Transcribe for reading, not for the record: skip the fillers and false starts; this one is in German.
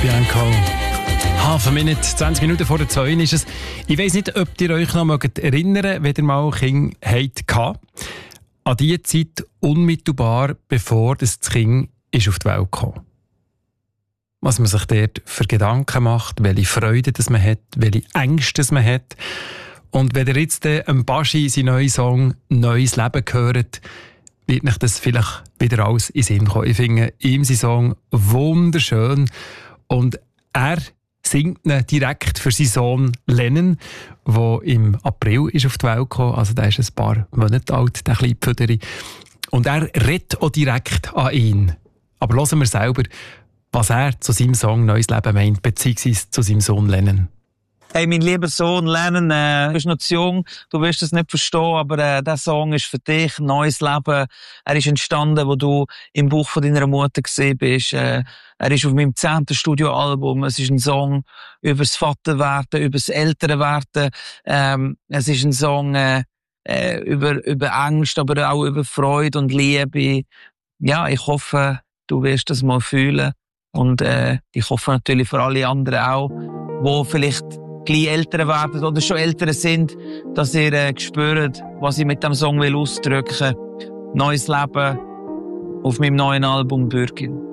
Bianco. Half a minute, 20 Minuten vor der 2 ist es. Ich weiss nicht, ob ihr euch noch erinnern, wenn ihr mal Kind hattet. An die Zeit unmittelbar, bevor das Kind ist auf die Welt kam. Was man sich dort für Gedanken macht, welche Freude das man hat, welche Ängste das man hat. Und wenn ihr jetzt Baschi seinen neuen Song «Neues Leben» hört, wird euch das vielleicht wieder alles in den Sinn kommen. Ich finde ihm seinen Song wunderschön und er singt ihn direkt für seinen Sohn Lennon, der im April ist auf die Welt gekommen. Also der ist ein paar Monate alt, der kleine Pfüderi. Und er redet auch direkt an ihn. Aber hören wir selber, was er zu seinem Song «Neues Leben» meint, beziehungsweise zu seinem Sohn Lennon. Hey, mein lieber Sohn Lennon, du bist noch zu jung, du wirst es nicht verstehen, aber der Song ist für dich, «Neues Leben». Er ist entstanden, wo du im Buch von deiner Mutter gesehen bist. Er ist auf meinem 10. Studioalbum. Es ist ein Song über das Vaterwerden, über das Elternwerden. Es ist ein Song über Angst, aber auch über Freude und Liebe. Ja, ich hoffe, du wirst das mal fühlen. Und ich hoffe natürlich für alle anderen auch, die vielleicht gleich älter werden oder schon älter sind, dass ihr spürt, was ich mit dem Song ausdrücken will. Neues Leben auf meinem neuen Album Bürgin.